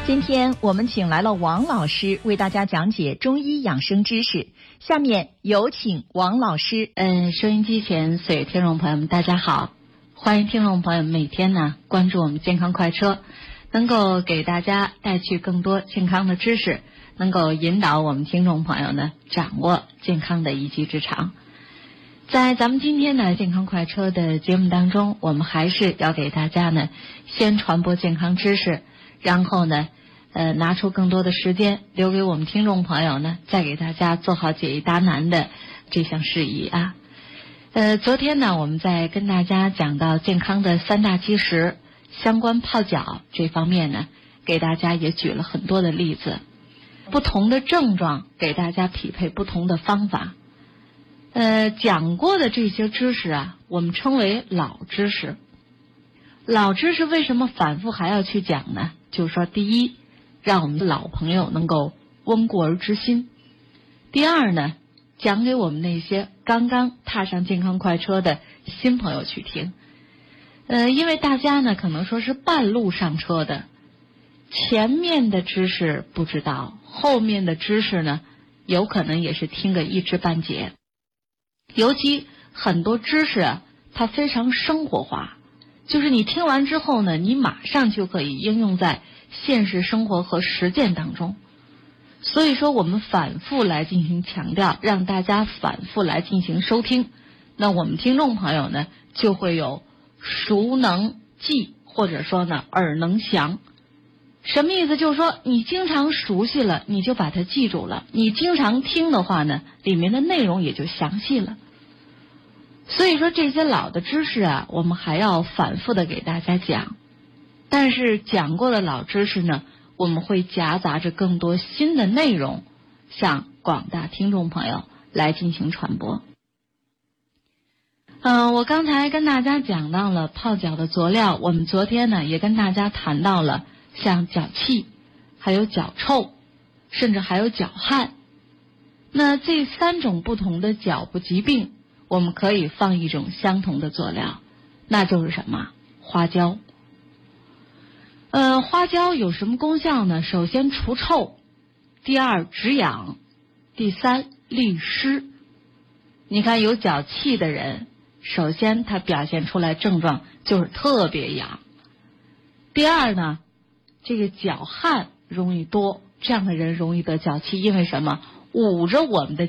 今天我们请来了王老师为大家讲解中医养生知识，下面有请王老师。 收音机前所有听众朋友们大家好，欢迎听众朋友们每天呢关注我们健康快车，能够给大家带去更多健康的知识，能够引导我们听众朋友呢掌握健康的一技之长。在咱们今天的健康快车的节目当中，我们还是要给大家呢先传播健康知识，然后呢拿出更多的时间留给我们听众朋友呢，再给大家做好解疑答难的这项事宜啊。昨天呢，我们在跟大家讲到健康的三大基石，相关泡脚这方面呢，给大家也举了很多的例子，不同的症状给大家匹配不同的方法。讲过的这些知识啊，我们称为老知识。老知识为什么反复还要去讲呢？就是说，第一，让我们的老朋友能够温故而知新。第二呢，讲给我们那些刚刚踏上健康快车的新朋友去听。因为大家呢可能说是半路上车的，前面的知识不知道，后面的知识呢有可能也是听个一知半解。尤其很多知识啊，它非常生活化，就是你听完之后呢，你马上就可以应用在现实生活和实践当中。所以说我们反复来进行强调，让大家反复来进行收听，那我们听众朋友呢就会有熟能记，或者说呢耳能详。什么意思？就是说你经常熟悉了，你就把它记住了，你经常听的话呢，里面的内容也就详细了。所以说这些老的知识啊，我们还要反复的给大家讲，但是讲过的老知识呢，我们会夹杂着更多新的内容，向广大听众朋友来进行传播。我刚才跟大家讲到了泡脚的佐料，我们昨天呢也跟大家谈到了像脚气，还有脚臭，甚至还有脚汗。那这三种不同的脚部疾病，我们可以放一种相同的佐料，那就是什么？花椒。花椒有什么功效呢？首先除臭，第二止痒，第三利湿。你看有脚气的人，首先他表现出来症状就是特别痒。第二呢，这个脚汗容易多，这样的人容易得脚气，因为什么？捂着我们的